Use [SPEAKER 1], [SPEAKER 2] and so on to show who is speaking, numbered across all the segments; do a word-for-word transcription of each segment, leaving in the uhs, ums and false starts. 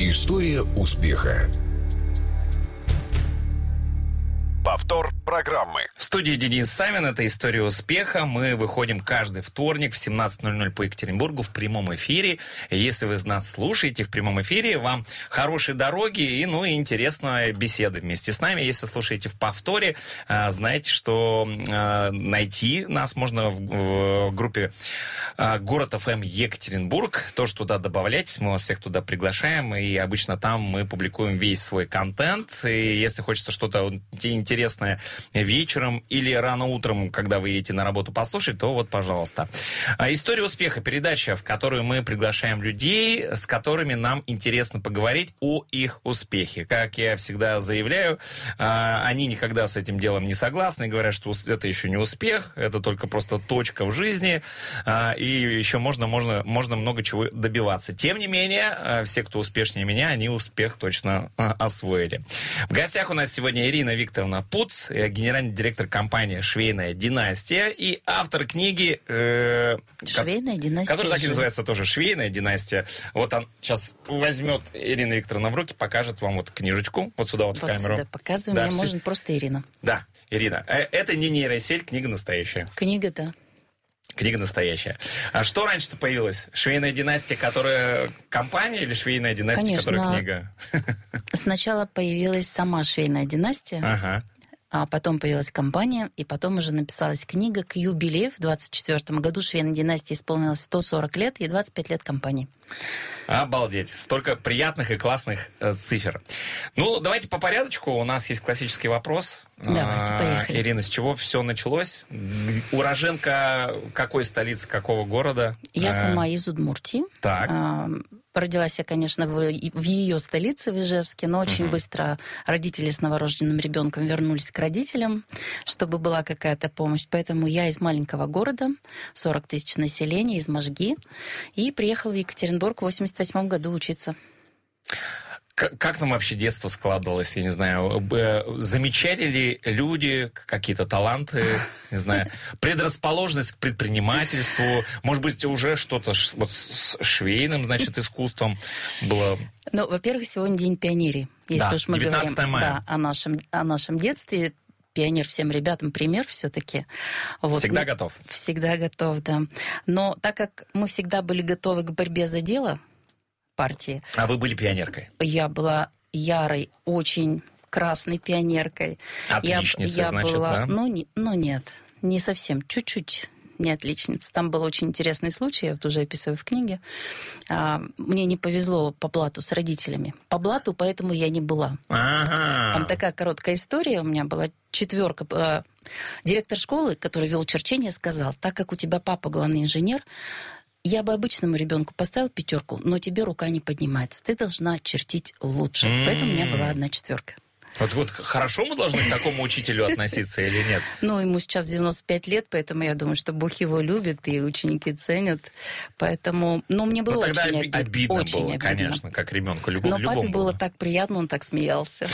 [SPEAKER 1] История успеха. Повтор программы.
[SPEAKER 2] В студии Денис Савин. Это «История успеха». Мы выходим каждый вторник в семнадцать ноль ноль по Екатеринбургу в прямом эфире. Если вы нас слушаете в прямом эфире, вам хорошей дороги и, ну, и интересная беседа вместе с нами. Если слушаете в повторе, знаете, что найти нас можно в группе «Город эф эм Екатеринбург». Тоже туда добавляйтесь, мы вас всех туда приглашаем. И обычно там мы публикуем весь свой контент. И если хочется что-то интересное интересное вечером или рано утром, когда вы едете на работу послушать, то вот, пожалуйста. «История успеха» — передача, в которую мы приглашаем людей, с которыми нам интересно поговорить о их успехе. Как я всегда заявляю, они никогда с этим делом не согласны, говорят, что это еще не успех, это только просто точка в жизни, и еще можно, можно, можно много чего добиваться. Тем не менее, все, кто успешнее меня, они успех точно освоили. В гостях у нас сегодня Ирина Викторовна Пуц, генеральный директор компании «Швейная династия» и автор книги, э,
[SPEAKER 3] «Швейная династия»,
[SPEAKER 2] которая так и называется тоже «Швейная династия». Вот он сейчас возьмет Ирина Викторовна в руки, покажет вам вот книжечку, вот сюда вот, вот в камеру.
[SPEAKER 3] Сюда показываем,
[SPEAKER 2] да,
[SPEAKER 3] мне
[SPEAKER 2] все...
[SPEAKER 3] можно просто Ирина.
[SPEAKER 2] Да, Ирина. Это не нейросеть, книга настоящая.
[SPEAKER 3] Книга, да.
[SPEAKER 2] Книга настоящая. А что раньше-то появилось? «Швейная династия», которая компания, или «Швейная династия»,
[SPEAKER 3] Конечно,
[SPEAKER 2] которая книга?
[SPEAKER 3] Сначала появилась сама «Швейная династия», ага. А потом появилась компания, и потом уже написалась книга к юбилею. В двадцать четвёртом году «Швейной династии» исполнилось сто сорок лет и двадцать пять лет компании.
[SPEAKER 2] Обалдеть. Столько приятных и классных э, цифр. Ну, давайте по порядочку. У нас есть классический вопрос.
[SPEAKER 3] Давайте, поехали.
[SPEAKER 2] Ирина, с чего все началось? Уроженка какой столицы, какого города?
[SPEAKER 3] Я сама из Удмуртии.
[SPEAKER 2] Так.
[SPEAKER 3] А, родилась я, конечно, в, в ее столице, в Ижевске, но очень uh-huh. быстро родители с новорожденным ребенком вернулись к родителям, чтобы была какая-то помощь. Поэтому я из маленького города, сорок тысяч населения, из Можги, и приехала в Екатеринбург в восемьдесят восьмом году учиться.
[SPEAKER 2] Как, как там вообще детство складывалось, я не знаю, замечали ли люди какие-то таланты, не знаю, предрасположенность к предпринимательству, может быть, уже что-то вот с швейным, значит, искусством было?
[SPEAKER 3] Ну, во-первых, сегодня День пионерии, если
[SPEAKER 2] да,
[SPEAKER 3] уж мы говорим
[SPEAKER 2] мая.
[SPEAKER 3] Да, о, нашем, о нашем детстве. Пионер всем ребятам пример все-таки. Вот.
[SPEAKER 2] Всегда
[SPEAKER 3] ну,
[SPEAKER 2] готов?
[SPEAKER 3] Всегда готов, да. Но так как мы всегда были готовы к борьбе за дело партии...
[SPEAKER 2] А вы были пионеркой?
[SPEAKER 3] Я была ярой, очень красной пионеркой.
[SPEAKER 2] Отличница,
[SPEAKER 3] я, я
[SPEAKER 2] значит,
[SPEAKER 3] была,
[SPEAKER 2] да?
[SPEAKER 3] Ну, не, ну, нет, не совсем, чуть-чуть. Не отличница. Там был очень интересный случай, я вот уже описываю в книге. А, мне не повезло по блату с родителями. По блату, поэтому я не была.
[SPEAKER 2] Ага.
[SPEAKER 3] Там такая короткая история. У меня была четверка. А, директор школы, который вел черчение, сказал: так как у тебя папа главный инженер, я бы обычному ребенку поставил пятерку, но тебе рука не поднимается. Ты должна чертить лучше. Mm-hmm. Поэтому у меня была одна четверка.
[SPEAKER 2] Вот, вот хорошо мы должны к такому учителю относиться или нет?
[SPEAKER 3] Ну, ему сейчас девяносто пять лет, поэтому я думаю, что Бог его любит, и ученики ценят. Поэтому, ну, мне было
[SPEAKER 2] тогда
[SPEAKER 3] очень
[SPEAKER 2] обидно. обидно
[SPEAKER 3] очень
[SPEAKER 2] было,
[SPEAKER 3] обидно.
[SPEAKER 2] конечно, как ребенку. Люб...
[SPEAKER 3] Но
[SPEAKER 2] любому
[SPEAKER 3] папе было
[SPEAKER 2] было
[SPEAKER 3] так приятно, он так смеялся.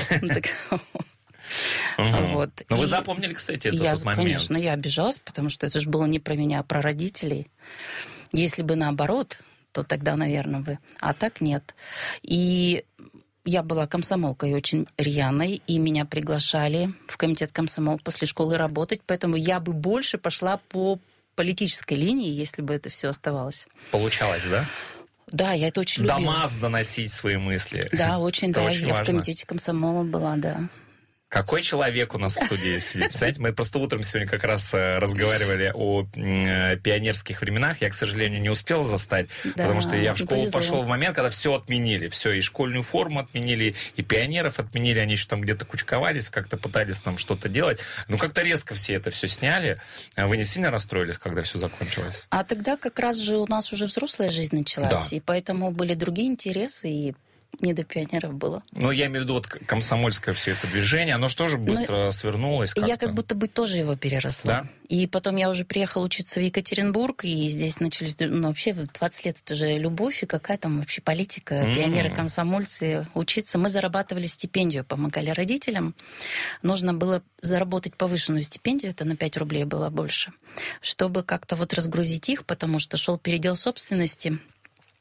[SPEAKER 2] Вот. Но вы запомнили, кстати, этот момент?
[SPEAKER 3] Конечно, я обижалась, потому что это же было не про меня, а про родителей. Если бы наоборот, то тогда, наверное, бы. А так нет. И я была комсомолкой очень рьяной, и меня приглашали в комитет комсомол после школы работать, поэтому я бы больше пошла по политической линии, если бы это все оставалось.
[SPEAKER 2] Получалось, да?
[SPEAKER 3] Да, я это очень
[SPEAKER 2] любила.
[SPEAKER 3] любила.
[SPEAKER 2] До масс доносить свои мысли.
[SPEAKER 3] Да, очень,
[SPEAKER 2] это
[SPEAKER 3] да.
[SPEAKER 2] Очень
[SPEAKER 3] я
[SPEAKER 2] важно.
[SPEAKER 3] В комитете комсомола была, да.
[SPEAKER 2] Какой человек у нас в студии сидит? Представляете, мы просто утром сегодня как раз разговаривали о э, пионерских временах. Я, к сожалению, не успел застать, да, потому что я в школу повезло. Пошел в момент, когда все отменили. Все, и школьную форму отменили, и пионеров отменили. Они еще там где-то кучковались, как-то пытались там что-то делать. Ну, как-то резко все это все сняли. Вы не сильно расстроились, когда все закончилось?
[SPEAKER 3] А тогда как раз же у нас уже взрослая жизнь началась, да. И поэтому были другие интересы, и не до пионеров было.
[SPEAKER 2] Ну, я имею в виду вот комсомольское все это движение, оно же тоже быстро Но свернулось как-то.
[SPEAKER 3] Я как будто бы тоже его переросла.
[SPEAKER 2] Да?
[SPEAKER 3] И потом я уже приехала учиться в Екатеринбург, и здесь начались... Ну, вообще, двадцать лет это же любовь, и какая там вообще политика, mm-hmm. пионеры, комсомольцы, учиться. Мы зарабатывали стипендию, помогали родителям. Нужно было заработать повышенную стипендию, это на пять рублей было больше, чтобы как-то вот разгрузить их, потому что шел передел собственности.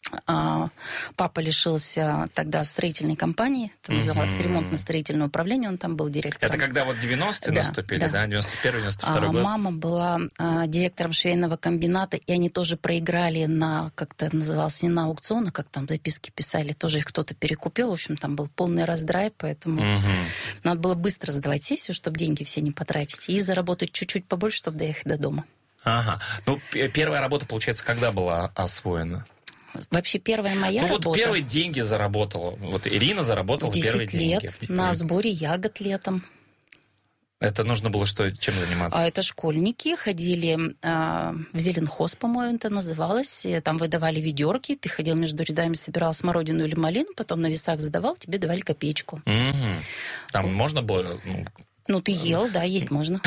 [SPEAKER 3] Папа лишился тогда строительной компании, это называлось mm-hmm. ремонтно-строительное управление, он там был директором.
[SPEAKER 2] Это когда вот девяностые да, наступили, да? да? девяносто первый девяносто второй
[SPEAKER 3] а,
[SPEAKER 2] год?
[SPEAKER 3] Мама была а, директором швейного комбината, и они тоже проиграли на, как это называлось, не на аукционах, как там записки писали, тоже их кто-то перекупил, в общем, там был полный раздрай, поэтому mm-hmm. надо было быстро сдавать сессию, чтобы деньги все не потратить, и заработать чуть-чуть побольше, чтобы доехать до дома.
[SPEAKER 2] Ага. Ну, первая работа, получается, когда была освоена?
[SPEAKER 3] Вообще первая моя
[SPEAKER 2] ну,
[SPEAKER 3] работа...
[SPEAKER 2] Ну вот первые деньги заработала. Вот Ирина заработала первые деньги.
[SPEAKER 3] десять лет на сборе ягод летом.
[SPEAKER 2] Это нужно было что, чем заниматься?
[SPEAKER 3] А это школьники ходили а, в зеленхоз, по-моему, это называлось. Там выдавали ведерки, ты ходил между рядами, собирал смородину или малину, потом на весах сдавал, тебе давали копеечку.
[SPEAKER 2] Mm-hmm. Там можно было...
[SPEAKER 3] Ну, ты ел, да, есть можно.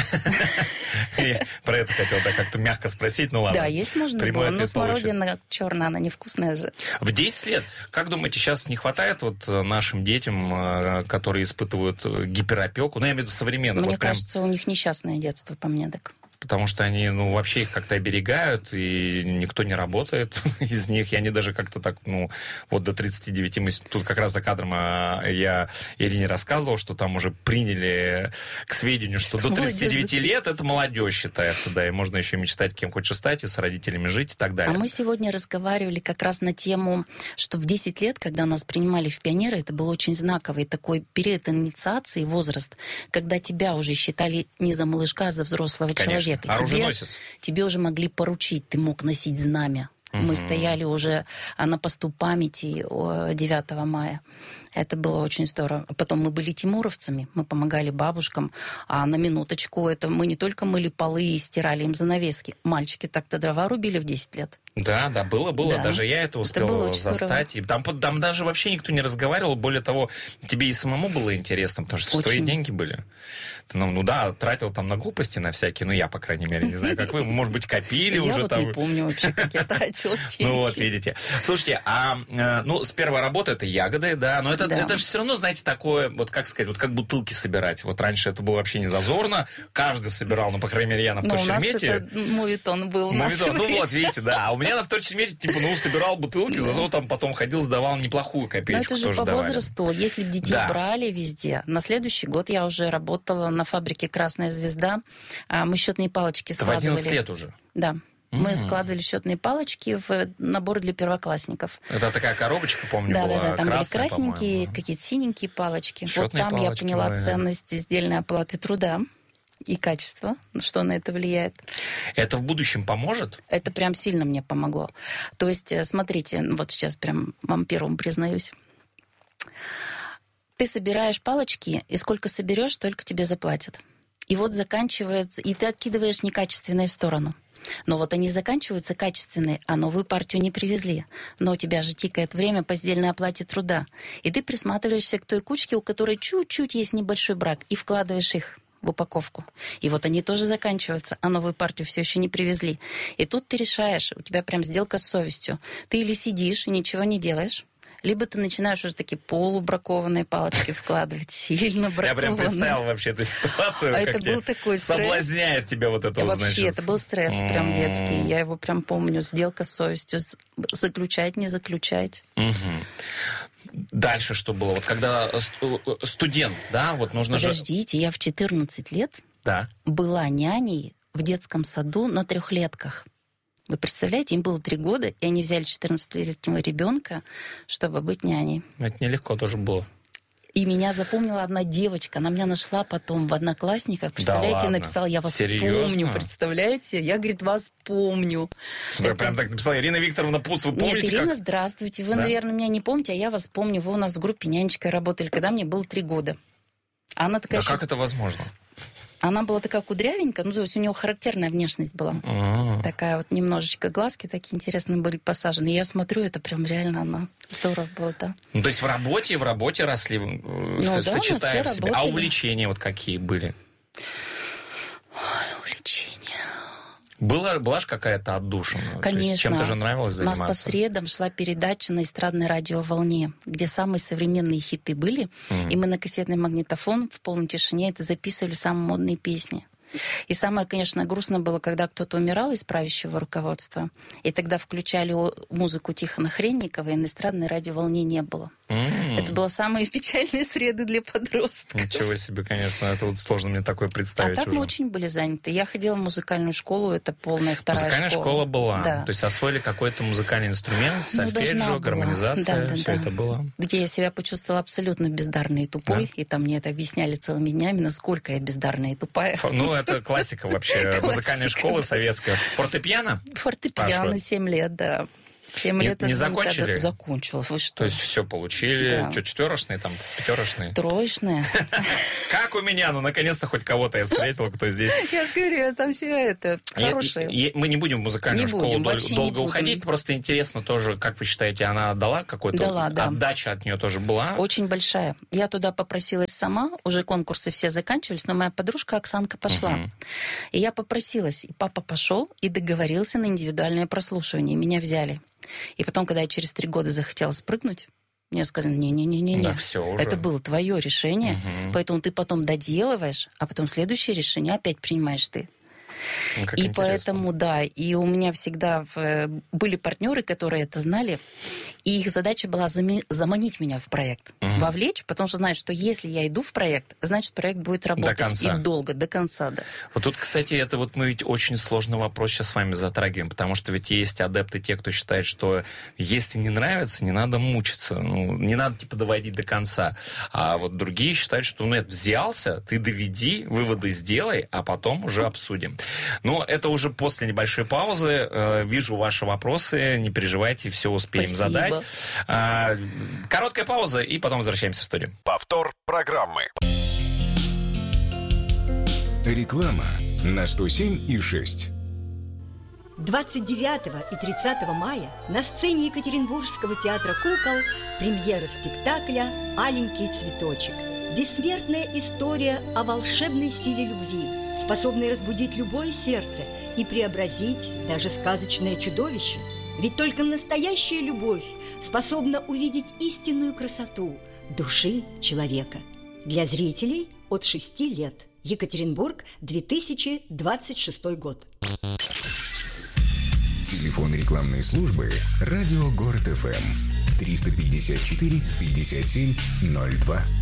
[SPEAKER 2] Я про это хотел да, как-то мягко спросить, ну ладно.
[SPEAKER 3] Да, есть можно было, но смородина черная, она невкусная же.
[SPEAKER 2] В десять лет, как думаете, сейчас не хватает вот нашим детям, которые испытывают гиперопеку, ну, я имею в виду современных?
[SPEAKER 3] Мне
[SPEAKER 2] вот прям...
[SPEAKER 3] кажется, у них несчастное детство, по мне так.
[SPEAKER 2] Потому что они, ну, вообще их как-то оберегают, и никто не работает из них, и они даже как-то так, ну, вот до тридцати девяти, мы тут как раз за кадром я Ирине рассказывал, что там уже приняли к сведению, что, что до тридцати девяти лет это молодежь считается, да, и можно еще мечтать, кем хочешь стать, и с родителями жить, и так далее.
[SPEAKER 3] А мы сегодня разговаривали как раз на тему, что в десять лет, когда нас принимали в пионеры, это был очень знаковый такой период инициации, возраст, когда тебя уже считали не за малышка, а за взрослого
[SPEAKER 2] Конечно.
[SPEAKER 3] человека.
[SPEAKER 2] Оруженосец.
[SPEAKER 3] Тебе, тебе уже могли поручить, ты мог носить знамя. Угу. Мы стояли уже на посту памяти девятого мая. Это было очень здорово. Потом мы были тимуровцами, мы помогали бабушкам. А на минуточку, это мы не только мыли полы и стирали им занавески. Мальчики так-то дрова рубили в десять лет.
[SPEAKER 2] Да, да, было, было. Да. Даже я это успел
[SPEAKER 3] это
[SPEAKER 2] застать. И там, там даже вообще никто не разговаривал. Более того, тебе и самому было интересно, потому что твои деньги были. Ты, ну, ну да, тратил там на глупости на всякие. Ну, я, по крайней мере, не знаю, как вы. Может быть, копили уже
[SPEAKER 3] вот
[SPEAKER 2] там.
[SPEAKER 3] Я не помню вообще, как я тратила деньги.
[SPEAKER 2] Ну, вот, видите. Слушайте, а, ну, с первой работы это ягоды, да, но это, это же все равно, знаете, такое, вот как сказать, вот как бутылки собирать. Вот раньше это было вообще не зазорно. Каждый собирал, ну, по крайней мере, я на вторчермете.
[SPEAKER 3] У нас это мувитон был.
[SPEAKER 2] Мувитон, ну вот, видите, да. А у меня на вторчермете, типа, ну, собирал бутылки, зато там потом ходил, сдавал неплохую копеечку.
[SPEAKER 3] Но это же по
[SPEAKER 2] давали.
[SPEAKER 3] Возрасту. Если бы детей да. брали везде. На следующий год я уже работала на фабрике «Красная звезда». Мы счетные палочки складывали.
[SPEAKER 2] В одиннадцать лет уже?
[SPEAKER 3] Да. Мы mm-hmm. складывали счетные палочки в набор для первоклассников.
[SPEAKER 2] Это такая коробочка, помню,
[SPEAKER 3] да,
[SPEAKER 2] была
[SPEAKER 3] Да, да, там
[SPEAKER 2] красная,
[SPEAKER 3] были красненькие,
[SPEAKER 2] по-моему.
[SPEAKER 3] какие-то синенькие палочки.
[SPEAKER 2] Счетные
[SPEAKER 3] вот там
[SPEAKER 2] палочки,
[SPEAKER 3] я поняла
[SPEAKER 2] наверное.
[SPEAKER 3] ценность сдельной оплаты труда и качество, что на это влияет.
[SPEAKER 2] Это в будущем поможет?
[SPEAKER 3] Это прям сильно мне помогло. То есть, смотрите, вот сейчас прям вам первым признаюсь. Ты собираешь палочки, и сколько соберешь, столько тебе заплатят. И вот заканчивается, и ты откидываешь некачественные в сторону. Но вот они заканчиваются качественные, а новую партию не привезли. Но у тебя же тикает время по сдельной оплате труда. И ты присматриваешься к той кучке, у которой чуть-чуть есть небольшой брак, и вкладываешь их в упаковку. И вот они тоже заканчиваются, а новую партию все еще не привезли. И тут ты решаешь, у тебя прям сделка с совестью. Ты или сидишь и ничего не делаешь, либо ты начинаешь уже такие полубракованные палочки вкладывать, сильно бракованные.
[SPEAKER 2] Я прям представил вообще эту ситуацию.
[SPEAKER 3] А это был такой стресс.
[SPEAKER 2] Соблазняет тебя вот это,
[SPEAKER 3] Вообще,
[SPEAKER 2] значит.
[SPEAKER 3] это был стресс прям детский. Я его прям помню. Сделка с совестью. Заключать, не заключать.
[SPEAKER 2] Дальше что было? Вот когда студент, да, вот нужно же...
[SPEAKER 3] Подождите, я в четырнадцать лет
[SPEAKER 2] да.
[SPEAKER 3] была няней в детском саду на трехлетках. Вы представляете, им было три года, и они взяли четырнадцатилетнего ребенка, чтобы быть няней.
[SPEAKER 2] Это нелегко тоже было.
[SPEAKER 3] И меня запомнила одна девочка. Она меня нашла потом в Одноклассниках. Представляете,
[SPEAKER 2] да
[SPEAKER 3] написала, я вас
[SPEAKER 2] Серьезно?
[SPEAKER 3] помню. Представляете? Я, говорит, вас помню.
[SPEAKER 2] Что это... прям так написала? Ирина Викторовна Пуц, вы помните?
[SPEAKER 3] Нет, Ирина,
[SPEAKER 2] как...
[SPEAKER 3] здравствуйте. Вы,
[SPEAKER 2] да?
[SPEAKER 3] наверное, меня не помните, а я вас помню. Вы у нас в группе нянечкой работали, когда мне было три года. Она такая
[SPEAKER 2] да
[SPEAKER 3] еще...
[SPEAKER 2] как это возможно?
[SPEAKER 3] Она была такая кудрявенькая, ну, то есть у нее характерная внешность была.
[SPEAKER 2] А-а-а.
[SPEAKER 3] Такая вот немножечко, глазки такие интересные были посажены. Я смотрю, это прям реально она. Здорово было, да.
[SPEAKER 2] Ну, то есть в работе, в работе росли, ну, с- да, сочетая в себе.
[SPEAKER 3] Работали.
[SPEAKER 2] А увлечения вот какие были?
[SPEAKER 3] Ой, увлечения.
[SPEAKER 2] Была, была же какая-то отдушина?
[SPEAKER 3] Конечно.
[SPEAKER 2] То есть чем-то же нравилось заниматься?
[SPEAKER 3] У нас по средам шла передача на эстрадной радиоволне, где самые современные хиты были. Mm. И мы на кассетный магнитофон в полной тишине это записывали самые модные песни. И самое, конечно, грустно было, когда кто-то умирал из правящего руководства, и тогда включали музыку Тихона Хренникова, и на эстрадной радиоволне не было. Mm. Это было самые печальные среды для подростков.
[SPEAKER 2] Ничего себе, конечно, это вот сложно мне такое представить.
[SPEAKER 3] А так
[SPEAKER 2] уже.
[SPEAKER 3] мы очень были заняты. Я ходила в музыкальную школу, это полная вторая
[SPEAKER 2] Музыкальная
[SPEAKER 3] школа.
[SPEAKER 2] школа была.
[SPEAKER 3] Да.
[SPEAKER 2] То есть освоили какой-то музыкальный инструмент, сольфеджио,
[SPEAKER 3] ну,
[SPEAKER 2] гармонизация,
[SPEAKER 3] да, да,
[SPEAKER 2] все
[SPEAKER 3] да.
[SPEAKER 2] это было.
[SPEAKER 3] Где я себя почувствовала абсолютно бездарной и тупой, да. И там мне это объясняли целыми днями, насколько я бездарная и тупая.
[SPEAKER 2] Ну, это классика вообще. Музыкальная школа советская. Фортепиано?
[SPEAKER 3] Фортепиано, семь лет, да. семь лет.
[SPEAKER 2] Не, не закончили?
[SPEAKER 3] Закончила. Вы что?
[SPEAKER 2] То есть все получили?
[SPEAKER 3] Да.
[SPEAKER 2] Что, четверочные, там, пятерочные?
[SPEAKER 3] Троечные.
[SPEAKER 2] Как у меня? Ну, наконец-то хоть кого-то я встретила, кто здесь.
[SPEAKER 3] Я же говорю, там все это хорошее.
[SPEAKER 2] Мы не будем в музыкальную школу долго уходить. Просто интересно тоже, как вы считаете, она дала какую-то отдача от нее тоже была?
[SPEAKER 3] Очень большая. Я туда попросилась сама, уже конкурсы все заканчивались, но моя подружка Оксанка пошла. И я попросилась, и папа пошел и договорился на индивидуальное прослушивание, и меня взяли. И потом, когда я через три года захотела спрыгнуть, мне сказали, не-не-не-не,
[SPEAKER 2] да, все уже.
[SPEAKER 3] Это было твое решение, угу. Поэтому ты потом доделываешь, а потом следующее решение опять принимаешь ты.
[SPEAKER 2] Ну,
[SPEAKER 3] и
[SPEAKER 2] интересно.
[SPEAKER 3] Поэтому, да, и у меня всегда в, были партнеры, которые это знали, и их задача была зами, заманить меня в проект, угу. вовлечь, потому что знают, что если я иду в проект, значит, проект будет работать
[SPEAKER 2] до конца.
[SPEAKER 3] И долго, до конца, да.
[SPEAKER 2] Вот тут, кстати, это вот мы ведь очень сложный вопрос сейчас с вами затрагиваем, потому что ведь есть адепты, те, кто считает, что если не нравится, не надо мучиться, ну, не надо, типа, доводить до конца. А вот другие считают, что, ну, это взялся, ты доведи, выводы сделай, а потом уже обсудим. Но это уже после небольшой паузы. Э, вижу ваши вопросы. Не переживайте, все успеем
[SPEAKER 3] Спасибо.
[SPEAKER 2] задать. Э, короткая пауза, и потом возвращаемся в студию.
[SPEAKER 1] Повтор программы.
[SPEAKER 4] Реклама на сто семь и шесть.
[SPEAKER 5] двадцать девятого и тридцатого мая на сцене Екатеринбургского театра кукол премьера спектакля «Аленький цветочек». Бессмертная история о волшебной силе любви, способной разбудить любое сердце и преобразить даже сказочное чудовище. Ведь только настоящая любовь способна увидеть истинную красоту души человека. Для зрителей от шести лет. Екатеринбург, две тысячи двадцать шестой год.
[SPEAKER 4] Телефон рекламной службы «Радио Город ФМ» триста пятьдесят четыре пятьдесят семь ноль два.